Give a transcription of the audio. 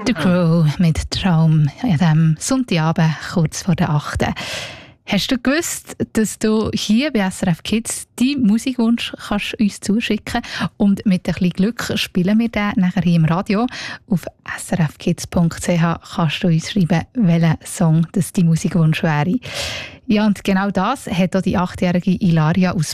The Crow mit Traum an diesem Sonntagabend, kurz vor der 8. Hast du gewusst, dass du hier bei SRF Kids deinen Musikwunsch kannst uns zuschicken kannst? Und mit ein bisschen Glück spielen wir den nachher hier im Radio. Auf srfkids.ch kannst du uns schreiben, welcher Song das dein Musikwunsch wäre. Ja, und genau das hat auch die 8-jährige Ilaria aus